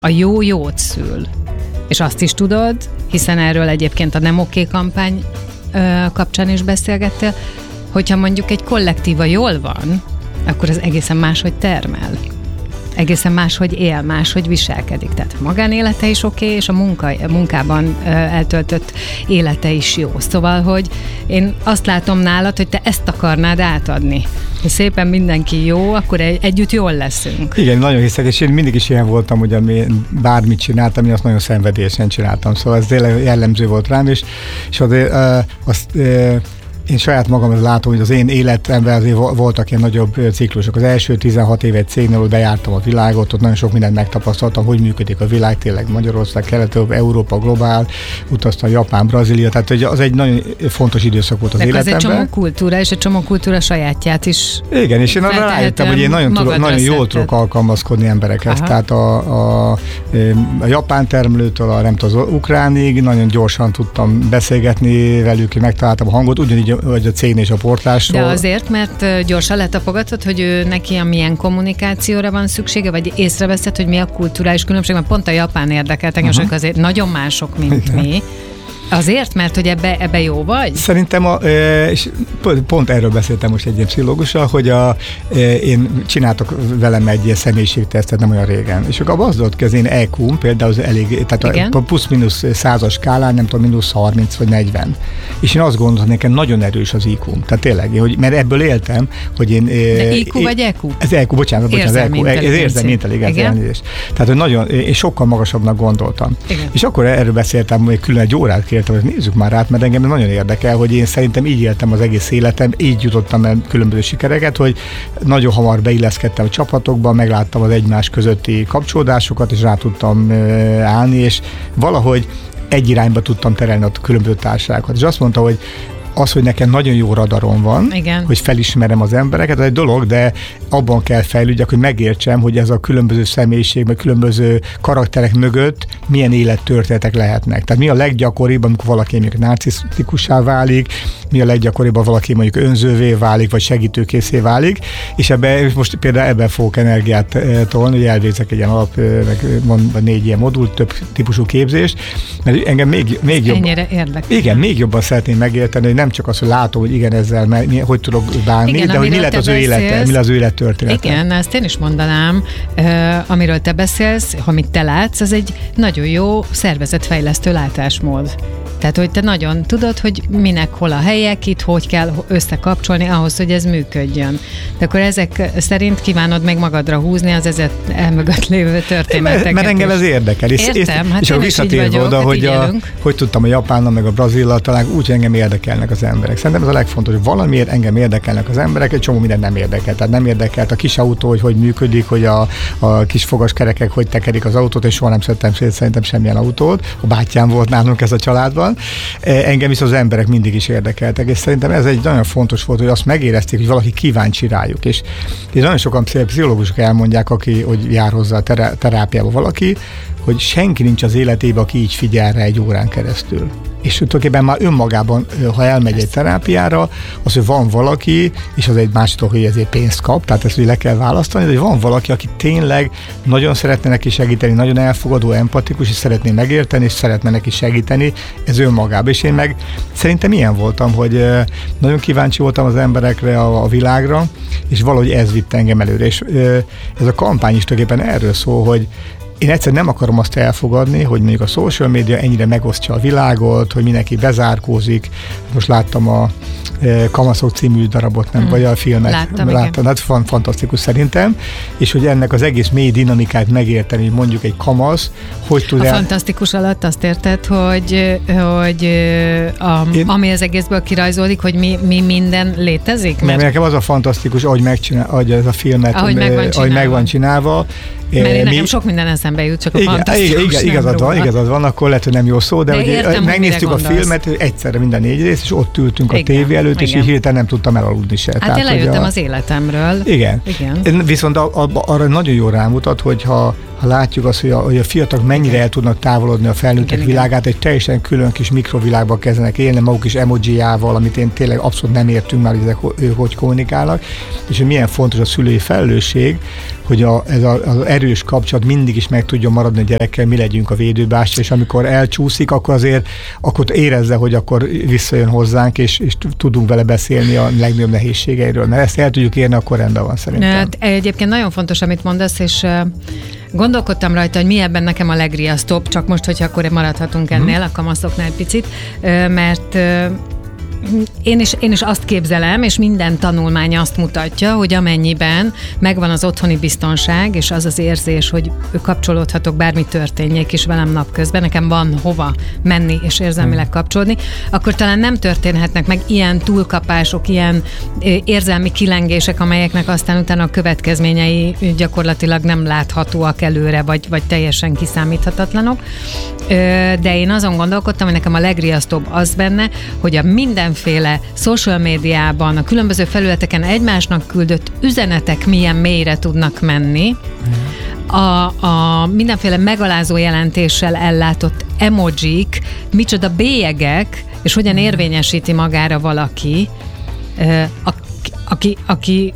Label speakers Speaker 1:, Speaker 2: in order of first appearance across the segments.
Speaker 1: A jó jót szül. És azt is tudod, hiszen erről egyébként a Nem Oké kampány kapcsán is beszélgettél, hogyha mondjuk egy kollektíva jól van, akkor az egészen máshogy termel. Egészen máshogy él, máshogy viselkedik. Tehát a magánélete is oké, és a munkában eltöltött élete is jó. Szóval, hogy én azt látom nálad, hogy te ezt akarnád átadni. Ha szépen mindenki jó, akkor együtt jól leszünk.
Speaker 2: Igen, nagyon hiszek, és én mindig is ilyen voltam, hogy bármit csináltam, én azt nagyon szenvedélyesen csináltam. Szóval ez tényleg jellemző volt rám, és én saját magam látom, hogy az én életemben azért voltak ilyen nagyobb ciklusok. Az első 16 év egy cégnél, bejártam a világot, ott nagyon sok mindent megtapasztaltam, hogy működik a világ, tényleg Magyarország, Kelet-Európa, globál, utaztam Japán, Brazília, tehát az egy nagyon fontos időszak volt az életemben. De az egy csomó kultúra, és egy csomó kultúra sajátját is. Igen, és én arra rájöttem, hogy én nagyon jól tudok alkalmazkodni emberekhez. Aha. Tehát a japán termelőtől nem tudom, az ukránig, nagyon gyorsan tudtam beszélgetni velük, megtaláltam a hangot, ugyanígy vagy a cégnél és a portásról.
Speaker 1: De azért, mert gyorsan letapogatod, hogy ő neki milyen kommunikációra van szüksége, vagy észreveszed, hogy mi a kulturális különbség, mert pont a japán érdekelt engem, és azért nagyon mások, mint mi. Azért, mert hogy ebbe jó vagy?
Speaker 2: Szerintem, és pont erről beszéltem most egy ilyen pszichológussal, hogy én csináltok velem egy ilyen személyiségtesztet nem olyan régen. És akkor az volt ki az én EQ-m, például az elég, tehát a plusz-minusz 100-as skálán, nem tudom, mínusz 30 vagy 40. És én azt gondolom, hogy nekem nagyon erős az IQ-m. Tehát tényleg, mert ebből éltem, hogy én...
Speaker 1: De IQ vagy EQ?
Speaker 2: Ez EQ, bocsánat, ez érzelmi intelligencia. Tehát, hogy nagyon, én sokkal magasabbnak gondoltam. Igen. És akkor erről beszéltem, hogy külön egy órát kértem, hogy nézzük már át, mert engem nagyon érdekel, hogy én szerintem így éltem az egész életem, így jutottam el különböző sikereket, hogy nagyon hamar beilleszkedtem a csapatokba, megláttam az egymás közötti kapcsolódásokat, és rá tudtam állni, és valahogy egy irányba tudtam terelni a különböző társaságokat. És azt mondta, hogy az, hogy nekem nagyon jó radarom van, igen, hogy felismerem az embereket, ez egy dolog, de abban kell fejlődjek, hogy megértsem, hogy ez a különböző személyiség, meg különböző karakterek mögött milyen élettörténetek lehetnek. Tehát mi a leggyakoribb, amikor valaki mondjuk narcisztikussá válik, mi a leggyakoribb, valaki mondjuk önzővé válik, vagy segítőkészé válik, és most például ebben fogok energiát tolni, hogy elvégzek egy ilyen alap, meg 4 ilyen modul, több típusú képzést, mert engem még jobban...
Speaker 1: Ennyire érdekel.
Speaker 2: Igen, még jobban szeretném megérteni, hogy nem csak az, hogy látom, hogy igen, ezzel hogy tudok bánni, igen, de hogy mi lett az ő élete, mi az ő élettörténete.
Speaker 1: Igen, ezt én is mondanám, amiről te beszélsz, amit te látsz, az egy nagyon jó szervezetfejlesztő látásmód. Tehát, hogy te nagyon tudod, hogy minek hol a helyek, itt hogy kell összekapcsolni ahhoz, hogy ez működjön. De akkor ezek szerint kívánod meg magadra húzni az elmögött lévő történeteket.
Speaker 2: Mert engem ez érdekel.
Speaker 1: Értem, hát
Speaker 2: és
Speaker 1: én is így vagyok,
Speaker 2: oda, hogy tudtam a Japánnal, meg a Brazíllal, talán úgy, hogy engem érdekelnek az emberek. Szerintem ez a legfontosabb, hogy valamiért engem érdekelnek az emberek, egy csomó minden nem érdekel. Tehát nem érdekelt a kis autó, hogy működik, hogy a kis fogas kerekek hogy tekerik az autót, és soha nem szedtem szerintem semmilyen autót. A bátyám volt nálunk ez a családban. Engem is az emberek mindig is érdekeltek, és szerintem ez egy nagyon fontos volt, hogy azt megérezték, hogy valaki kíváncsi rájuk. És nagyon sokan pszichológusok elmondják, hogy jár hozzá a terápiába valaki, hogy senki nincs az életében, aki így figyel rá egy órán keresztül. És tulajdonképpen már önmagában, ha elmegy egy terápiára, az, hogy van valaki, és az egy másik, hogy ezért pénzt kap, tehát ezt le kell választani, de van valaki, aki tényleg nagyon szeretne neki segíteni, nagyon elfogadó, empatikus, és szeretné megérteni, és szeretne neki segíteni, ez önmagában. És én meg szerintem ilyen voltam, hogy nagyon kíváncsi voltam az emberekre, a világra, és valahogy ez vitt engem előre. És ez a kampány is tulajdonképpen erről szól, hogy én egyszerűen nem akarom azt elfogadni, hogy mondjuk a social media ennyire megosztja a világot, hogy mindenki bezárkózik. Most láttam a Kamaszok című darabot, nem, vagy a filmet. Láttam. Hát fantasztikus szerintem. És hogy ennek az egész mély dinamikát megérteni, hogy mondjuk egy kamasz, hogy tud
Speaker 1: fantasztikus alatt azt érted, hogy ami az egészből kirajzolódik, hogy mi minden létezik?
Speaker 2: Mert nekem az a fantasztikus, ahogy ez a filmet, ahogy meg van csinálva.
Speaker 1: Mert nekem sok minden eszembe jut, csak a fantasztikus
Speaker 2: igazad van, akkor lehet, hogy nem jó szó, de értem, megnéztük a filmet, egyszerre minden 4 rész, és ott ültünk a tévé előtt, és így hirtelen nem tudtam elaludni se.
Speaker 1: Hát én lejöttem az életemről.
Speaker 2: Igen. Viszont arra nagyon jól rámutat, hogy ha ha látjuk azt, hogy a fiatalok mennyire el tudnak távolodni a felnőttek világát, egy teljesen külön kis mikrovilágban kezdenek élni, maguk is emojijával, amit én tényleg abszolút nem értünk már, hogy ők hogy kommunikálnak, és hogy milyen fontos a szülői felelősség, hogy ez az erős kapcsolat mindig is meg tudjon maradni a gyerekkel, mi legyünk a védőbástya, és amikor elcsúszik, akkor érezze, hogy akkor visszajön hozzánk, és tudunk vele beszélni a legnagyobb nehézségeiről. Mert ezt el tudjuk érni, akkor rendben van szerintem.
Speaker 1: Hát, egyébként nagyon fontos, amit mondasz, és gondolkodtam rajta, hogy mi ebben nekem a legriasztóbb, csak most, hogyha akkor maradhatunk ennél, a kamaszoknál egy picit, mert én is azt képzelem, és minden tanulmány azt mutatja, hogy amennyiben megvan az otthoni biztonság, és az az érzés, hogy kapcsolódhatok, bármi történjék is velem napközben, nekem van hova menni és érzelmileg kapcsolódni, akkor talán nem történhetnek meg ilyen túlkapások, ilyen érzelmi kilengések, amelyeknek aztán utána a következményei gyakorlatilag nem láthatóak előre, vagy teljesen kiszámíthatatlanok. De én azon gondolkodtam, hogy nekem a legriasztóbb az benne, hogy a mindenféle social médiában, a különböző felületeken egymásnak küldött üzenetek milyen mélyre tudnak menni, a mindenféle megalázó jelentéssel ellátott emojik, micsoda bélyegek, és hogyan érvényesíti magára valaki, aki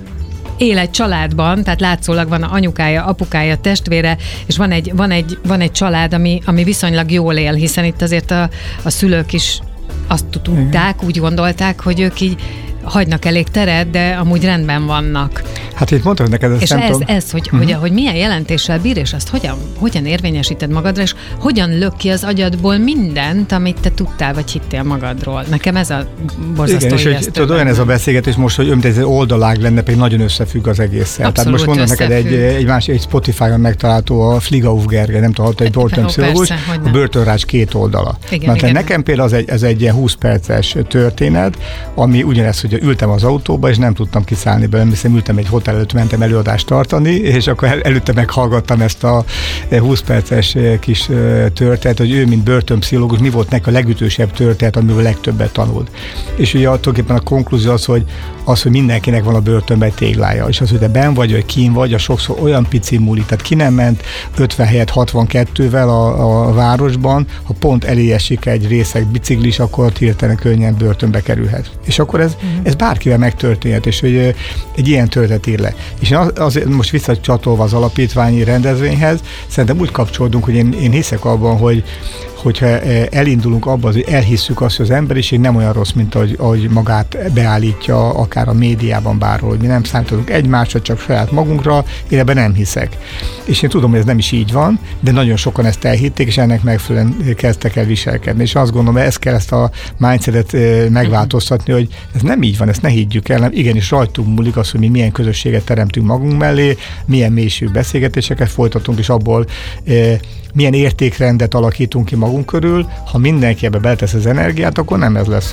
Speaker 1: él egy családban, tehát látszólag van anyukája, apukája, testvére, és van egy család, ami viszonylag jól él, hiszen itt azért a szülők is azt tudták, úgy gondolták, hogy ők így hagynak elég teret, de amúgy rendben vannak.
Speaker 2: Hát itt mondtad neked ezt,
Speaker 1: és
Speaker 2: nem tudom.
Speaker 1: hogy milyen jelentéssel bír, és azt hogyan érvényesíted magadra, és hogyan lök ki az agyadból mindent, amit te tudtál, vagy hittél magadról. Nekem ez a borzasztó.
Speaker 2: Igen, és hogy tudod, olyan ez a beszélgetés most, hogy mint egy oldalág lenne, pedig nagyon összefügg az egésszel. Tehát most mondom neked egy Spotify-on megtalálható a Fligauf Gergely, nem tudom, egy börtönpszichológus, a Börtönrács két oldala. Igen. Nekem például ez egy ilyen 20 perces történet, ami ugyanez, hogy ültem az autóba, és nem tudtam kiszállni belőle, hiszen ültem egy hotel előtt, mentem előadást tartani, és akkor előtte meghallgattam ezt a 20 perces kis történetet, hogy ő, mint börtönpszichológus, mi volt neki a legütősebb történet, amivel legtöbbet tanult. És ugye tulajdonképpen a konklúzió az, hogy mindenkinek van a börtönben egy téglája, és az, hogy te benn vagy kín vagy, az sokszor olyan pici múlik, tehát ki nem ment 50 helyett 62-vel a városban, ha pont elé esik egy részeg biciklis, akkor hirtelen könnyen börtönbe kerülhet. És akkor ez bárkivel megtörténhet, és hogy egy ilyen történet ír le. És azért most visszacsatolva az alapítványi rendezvényhez, szerintem úgy kapcsolódunk, hogy én hiszek abban, hogyha elindulunk abba, hogy elhisszük azt, hogy az emberiség nem olyan rossz, mint ahogy magát beállítja akár a médiában bárhol, hogy mi nem számítunk egymásra, csak saját magunkra, én ebben nem hiszek. És én tudom, hogy ez nem is így van, de nagyon sokan ezt elhitték, és ennek megfelelően kezdtek el viselkedni. És azt gondolom, hogy ezt a mindsetet megváltoztatni, hogy ez nem így van, ezt ne higgyük el, nem igenis rajtunk múlik az, hogy mi milyen közösséget teremtünk magunk mellé, milyen mélységű beszélgetéseket folytatunk, és abból milyen értékrendet alakítunk ki magunk körül. Ha mindenki ebbe beletesz az energiát, akkor nem ez lesz,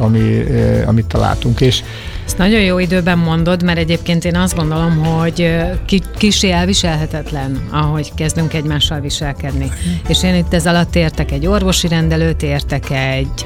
Speaker 2: amit találtunk. És
Speaker 1: ezt nagyon jó időben mondod, mert egyébként én azt gondolom, hogy kissé elviselhetetlen, ahogy kezdünk egymással viselkedni. És én itt ez alatt értek egy orvosi rendelőt, értek egy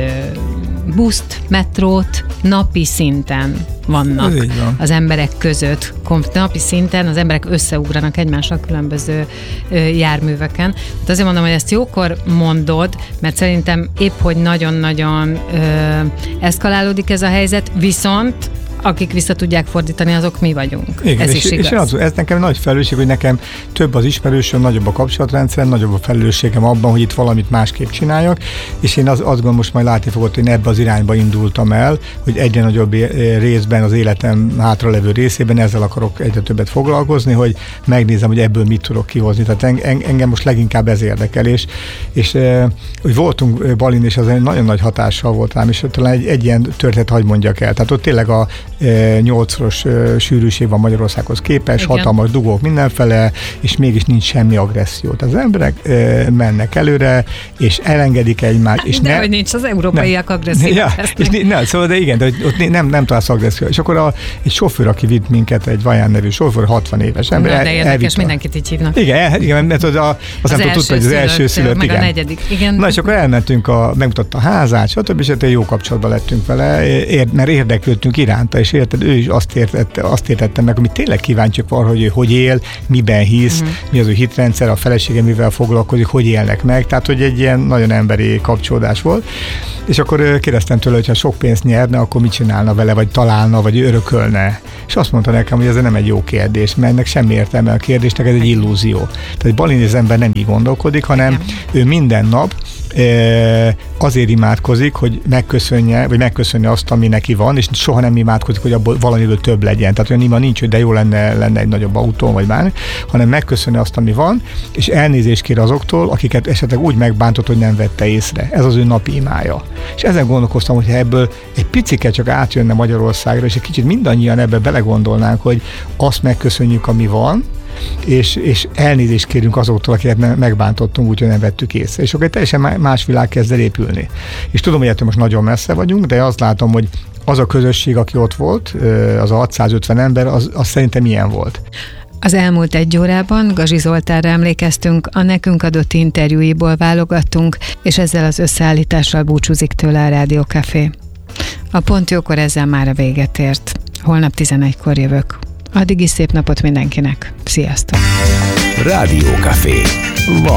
Speaker 1: buszt, metrót, napi szinten vannak az emberek között. Napi szinten az emberek összeugranak egymással különböző járműveken. Tehát azért mondom, hogy ezt jókor mondod, mert szerintem épp, hogy nagyon-nagyon eszkalálódik ez a helyzet, viszont akik vissza tudják fordítani, azok mi vagyunk.
Speaker 2: Igen,
Speaker 1: ez is igaz.
Speaker 2: És ez nekem nagy felelősség, hogy nekem több az ismerősöm, nagyobb a kapcsolatrendszer, nagyobb a felelősségem abban, hogy itt valamit másképp csináljak, és én azt gondolom, most majd látni fogod, hogy én ebbe az irányba indultam el, hogy egyre nagyobb részben az életem hátralevő részében ezzel akarok egyre többet foglalkozni, hogy megnézem, hogy ebből mit tudok kihozni. Tehát engem most leginkább ez érdekel, és hogy voltunk Balin, és az egy nagyon nagy hatással volt rám, és talán egy ilyen történet hagy mondjak el. Tehát ott tényleg a 8-szoros sűrűség van Magyarországhoz képest, igen. Hatalmas dugók mindenfele, és mégis nincs semmi agresszió. Tehát az emberek mennek előre, és elengedik egymást. És
Speaker 1: de hogy nincs, az európaiak agresszívak.
Speaker 2: Ja, szóval de igen, de ott nem találsz agresszió. És akkor egy sofőr, aki vitt minket, egy Vaján nevű sofőr, 60 éves ember.
Speaker 1: De érdekes, mindenkit így hívnak.
Speaker 2: Igen, mert azt nem tudta, hogy az első szülött,
Speaker 1: meg
Speaker 2: igen.
Speaker 1: A negyedik, igen.
Speaker 2: Na, és akkor elmentünk, megmutatta a házát, stb. És jó kapcsolatban lettünk vele, mert érdeklődtünk iránta, és érted, ő is azt értette meg, ami tényleg kíváncsiak arra, hogy ő hogy él, miben hisz, mi az ő hitrendszer, a felesége mivel foglalkozik, hogy élnek meg, tehát hogy egy ilyen nagyon emberi kapcsolódás volt. És akkor kérdeztem tőle, hogy ha sok pénzt nyerne, akkor mit csinálna vele, vagy találna, vagy örökölne. És azt mondta nekem, hogy ez nem egy jó kérdés, mert ennek semmi értelme a kérdésnek, ez egy illúzió. Tehát balini az ember nem így gondolkodik, hanem ő minden nap azért imádkozik, hogy megköszönje azt, ami neki van, és soha nem imádkozik, hogy abból valamiből több legyen. Tehát olyan ima nincs, hogy de jó lenne egy nagyobb autó, vagy bármi, hanem megköszönje azt, ami van, és elnézést kér azoktól, akiket esetleg úgy megbántott, hogy nem vette észre. Ez az ő napi imája. És ezen gondolkoztam, hogy ha ebből egy picike csak átjönne Magyarországra, és egy kicsit mindannyian ebbe belegondolnánk, hogy azt megköszönjük, ami van, és elnézést kérünk azoktól, akiket megbántottunk, úgyhogy nem vettük észre. És akkor egy teljesen más világ kezd el épülni. És tudom, hogy ettől most nagyon messze vagyunk, de azt látom, hogy az a közösség, aki ott volt, az a 650 ember, az szerintem ilyen volt.
Speaker 1: Az elmúlt 1 órában Gazi Zoltánra emlékeztünk, a nekünk adott interjúiból válogattunk, és ezzel az összeállítással búcsúzik tőle a Rádió Café. A Pont Jókor ezzel már a véget ért. Holnap 11-kor jövök. Addig is szép napot mindenkinek. Sziasztok!
Speaker 3: Rádió Café.